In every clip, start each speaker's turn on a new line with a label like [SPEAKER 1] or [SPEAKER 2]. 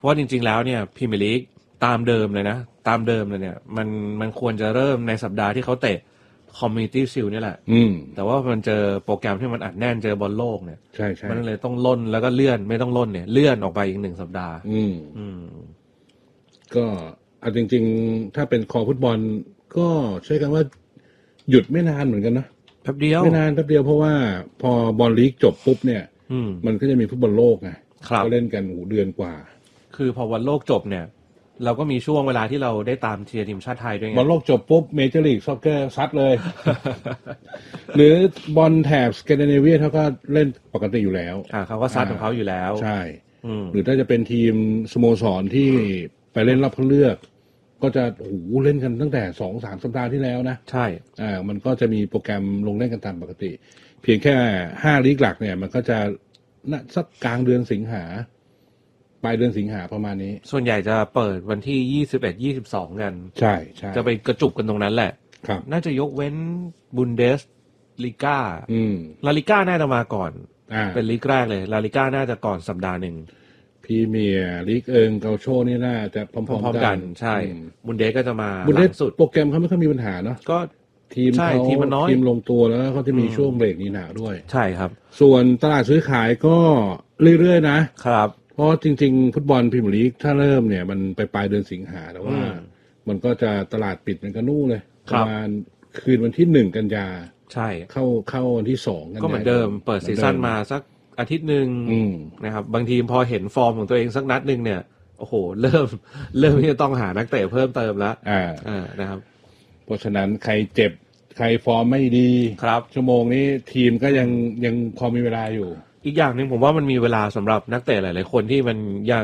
[SPEAKER 1] เพราะว่าจริงๆแล้วเนี่ยพรีเมียร์ลีกตามเดิมเลยนะตามเดิมเลยเนี่ยมันควรจะเริ่มในสัปดาห์ที่เขาเตะคอมมูนิตี้ชิลด์นี่แหละแต่ว่ามันเจอโปรแกรมที่มันอัดแน่นเจอบอลโลกเนี่ย
[SPEAKER 2] ใช่ๆ
[SPEAKER 1] มันเลยต้องล่นแล้วก็เลื่อนไม่ต้องล่นเนี่ยเลื่อนออกไปอีก1 สัปดาห์
[SPEAKER 2] ก็จริงๆถ้าเป็นคอฟุตบอลก็ใช้คำว่าหยุดไม่นานเหมือนกันนะ
[SPEAKER 1] แป๊บเดียว
[SPEAKER 2] ไม่นานแป๊บเดียวเพราะว่าพอบอลลีกจบปุ๊บเนี่ยมันก็จะมีฟุตบอลโลกไงก็เล่นกันเดือนกว่า
[SPEAKER 1] คือพอบอลโลกจบเนี่ยเราก็มีช่วงเวลาที่เราได้ตามเชียร์ทีมชาติไทยด้วยไง
[SPEAKER 2] บอลโลกจบปุ๊บเมเจอร์ลีกซ็อกเกอร์ซัดเลย หรือบอลแถบสแกนดิเนเวียเขาก็เล่นปกติอยู่แล้ว
[SPEAKER 1] เขาก็ซัดของเขาอยู่แล้ว
[SPEAKER 2] ใช่หรือถ้าจะเป็นทีมสโมสรที่ไปเล่นรอบคัดเลือกก็จะเล่นกันตั้งแต่ 2-3 สัปดาห์ที่แล้วนะ
[SPEAKER 1] ใช่
[SPEAKER 2] มันก็จะมีโปรแกรมลงเล่นกันตามปกติเพียงแค่5ลีกหลักเนี่ยมันก็จะสักกลางเดือนสิงหาปลายเดือนสิงหาประมาณนี้
[SPEAKER 1] ส่วนใหญ่จะเปิดวันที่21-22กัน
[SPEAKER 2] ใช่
[SPEAKER 1] จะไปกระจุกกันตรงนั้นแหละ
[SPEAKER 2] ครับ
[SPEAKER 1] น่าจะยกเว้นบุนเดสลีกาลาลิก้าน่าจะมาก่อนเป็นลีกแรกเลยลาลิก้าน่าจะก่อนสัปดาห์หนึ่ง
[SPEAKER 2] พรีเมียร์ลีกเกาโชนี่น่าจะพร้อมๆกัน
[SPEAKER 1] ใช่บุนเดสก็จะมา
[SPEAKER 2] บุนเดสสุดโปรแกรมเขาไม่ค่อยมีปัญหาเนาะ
[SPEAKER 1] ก็
[SPEAKER 2] ทีมเขาทีมลงตัวแล้วเขาจะมีช่วงเบรกนี้หนาด้วย
[SPEAKER 1] ใช่ครับ
[SPEAKER 2] ส่วนตลาดซื้อขายก็เรื่อยๆนะครับเพราะจริงๆฟุตบอลพรีเมียร์ลีกถ้าเริ่มเนี่ยมันไปปลายเดือนสิงหาแต่ว่ามันก็จะตลาดปิดมันก็นู่นเลยประมาณคืนวันที่1 กันยา
[SPEAKER 1] ใช่
[SPEAKER 2] เข้าวันที่2 กันยา
[SPEAKER 1] ก็เหมือนเดิมเปิดซีซั่นมาสักอาทิตย์นึงนะครับบางทีพอเห็นฟอร์มของตัวเองสักนัดนึงเนี่ยโอ้โหเริ่มที่จะต้องหานักเตะเพิ่มเติมแล้วนะครับ
[SPEAKER 2] เพราะฉะนั้นใครเจ็บใครฟอร์มไม่ดี
[SPEAKER 1] ครับ
[SPEAKER 2] ชั่วโมงนี้ทีมก็ยังพอมีเวลาอยู่
[SPEAKER 1] อีกอย่างหนึ่งผมว่ามันมีเวลาสำหรับนักเตะหลายๆคนที่มันยัง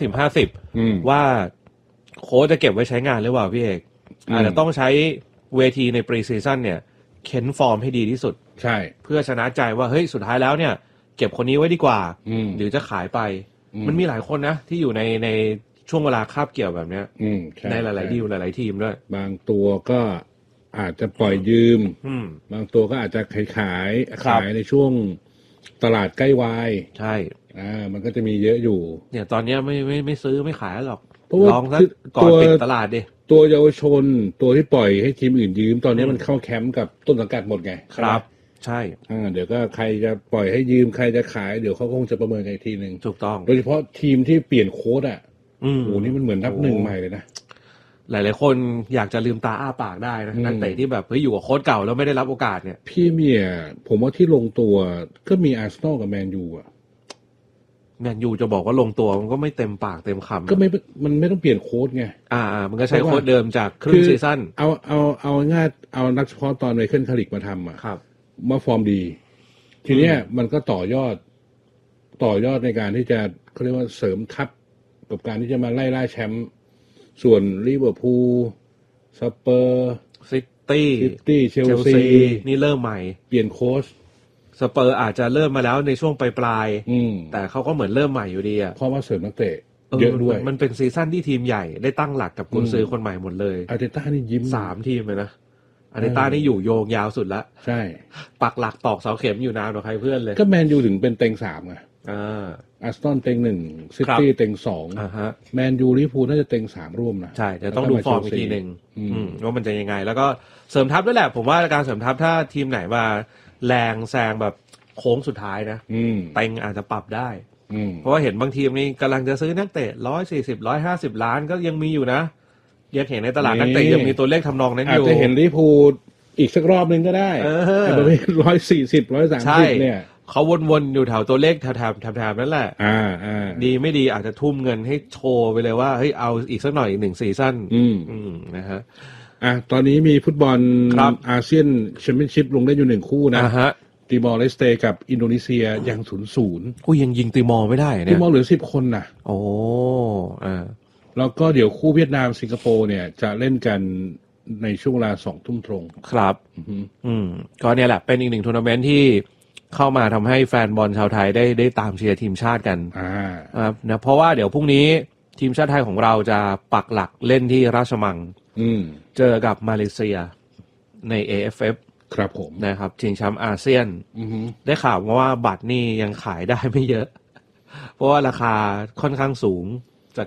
[SPEAKER 1] 50-50ว่าโค้ชจะเก็บไว้ใช้งานหรือเปล่าพี่เอกอาจจะต้องใช้เวทีในปรีซีซั่นเนี่ยเค้นฟอร์มให้ดีที่สุด
[SPEAKER 2] ใช่
[SPEAKER 1] เพื่อชนะใจว่าเฮ้ยสุดท้ายแล้วเนี่ยเก็บคนนี้ไว้ดีกว่าหรือจะขายไปมันมีหลายคนนะที่อยู่ในช่วงเวลาคาบเกี่ยวแบบเนี้ยในหลายๆดีลหลายๆทีมด้วย
[SPEAKER 2] บางตัวก็อาจจะปล่อยยืมบางตัวก็อาจจะขายในช่วงตลาดใกล้วาย
[SPEAKER 1] ใช่
[SPEAKER 2] มันก็จะมีเยอะอยู่
[SPEAKER 1] เนี่ยตอนนี้ไม่ซื้อไม่ขายหรอกลองสักก่
[SPEAKER 2] อน
[SPEAKER 1] ปิดตลาดดิ
[SPEAKER 2] ตัวเยาวชนตัวที่ปล่อยให้ทีมอื่นยืมตอนนี้มันเข้าแคมป์กับต้นสังกัดหมดไง
[SPEAKER 1] ครับใช่
[SPEAKER 2] เดี๋ยวก็ใครจะปล่อยให้ยืมใครจะขายเดี๋ยวเขาคงจะประเมินกันอีกทีนึง
[SPEAKER 1] ถูกต้อง
[SPEAKER 2] โดยเฉพาะทีมที่เปลี่ยนโค้ชนี่มันเหมือนนับหนึ่งใหม่เลยนะ
[SPEAKER 1] หลายๆคนอยากจะลืมตาอ้าปากได้นะนักเตะที่แบบเฮ้ยอยู่กับโค้ชเก่าแล้วไม่ได้รับโอกาสเนี่ย
[SPEAKER 2] พี่เมียผมว่าที่ลงตัวก็มีอาร์เซนอลกับแมนยู
[SPEAKER 1] แมนยูจะบอกว่าลงตัวมันก็ไม่เต็มปากเต็มคำ
[SPEAKER 2] ก็มันไม่ต้องเปลี่ยนโค้ชไง
[SPEAKER 1] มันก็ใช้โค้ชเดิมจากครึ่งซีซั่น
[SPEAKER 2] เอาง่ายเอานักเฉพาะตอนไมเคิลคาริกมาทำ
[SPEAKER 1] ครับ
[SPEAKER 2] มาฟอร์มดีทีเนี้ยมันก็ต่อยอดในการที่จะเขาเรียกว่าเสริมทัพกับการที่จะมาไล่แชมป์ส่วนลิเวอร์พูลสเปอร์
[SPEAKER 1] ซิตี้
[SPEAKER 2] เชลซี
[SPEAKER 1] นี่เริ่มใหม่
[SPEAKER 2] เปลี่ยนโค้ช
[SPEAKER 1] สเปอร์อาจจะเริ่มมาแล้วในช่วงปลายแต่เขาก็เหมือนเริ่มใหม่อยู่ดี
[SPEAKER 2] เพราะว่าเสริมนักเตะเยอะด้วย
[SPEAKER 1] มันเป็นซีซั่นที่ทีมใหญ่ได้ตั้งหลักกับกุนซือคนใหม่หมดเลย
[SPEAKER 2] อาร์เตต้านี่ยิ้ม
[SPEAKER 1] 3 ทีมเลยนะอาร์เตต้านี่อยู่โยงยาวสุดละ
[SPEAKER 2] ใช่
[SPEAKER 1] ปักหลักตอกเสาเข็มอยู่นานกว่าใครเพื่อนเลย
[SPEAKER 2] ก็แมนยูถึงเป็นเต็ง3ไงอาร์เซนอลเต็ง1ซิตี้เต็ง2แมนยูลิเวอร์พูลน่าจะเต็ง3ร่วมนะ
[SPEAKER 1] ใช่จะต้องดูฟอร์มอีกทีนึงว่ามันจะยังไงแล้วก็เสริมทัพด้วยแหละผมว่าการเสริมทัพถ้าทีมไหนมาแรงแซงแบบโค้งสุดท้ายนะเต็งอาจจะปรับได้เพราะว่าเห็นบางทีมนี่กำลังจะซื้อนักเตะ140-150 ล้านก็ยังมีอยู่นะยังเห็นในตลาดนักเตะยังมีตัวเลขทำนองนั้นอยู่
[SPEAKER 2] อาจจะเห็นลิเวอร์พูลอีกสักรอบนึงก็ได้ประมาณ140-130เนี่ย
[SPEAKER 1] เขาวนๆอยู่แถวตัวเลขแถวๆนั่นแหละดีไม่ดีอาจจะทุ่มเงินให้โชว์ไปเลยว่าเฮ้ยเอาอีกสักหน่อย1 ซีซั่นนะฮะ
[SPEAKER 2] ตอนนี้มีฟุตบอลอาเซียนแชมเปี้ยนชิพลงได้อยู่1 คู่นะติมอร์เลสเตกับอินโดนีเซียยัง 0-0
[SPEAKER 1] กูยังยิงติมอร์ไม่ได้เนี่ย
[SPEAKER 2] ติมอร์เหลือ10 คนนะ
[SPEAKER 1] โอ้
[SPEAKER 2] แล้วก็เดี๋ยวคู่เวียดนามสิงคโปร์เนี่ยจะเล่นกันในช่วงเวลา 20:00 นตรง
[SPEAKER 1] ครับก็เนี่ยแหละเป็นอีก1 ทัวร์นาเมนต์ที่เข้ามาทำให้แฟนบอลชาวไทยได้ตามเชียร์ทีมชาติกันนะเพราะว่าเดี๋ยวพรุ่งนี้ทีมชาติไทยของเราจะปักหลักเล่นที่ราชมังเจอกับมาเลเซียใน AFF
[SPEAKER 2] ครับผม
[SPEAKER 1] นะครับชิงแชมป์อาเซียนได้ข่าวว่าบัตรนี่ยังขายได้ไม่เยอะเพราะว่าราคาค่อนข้างสูง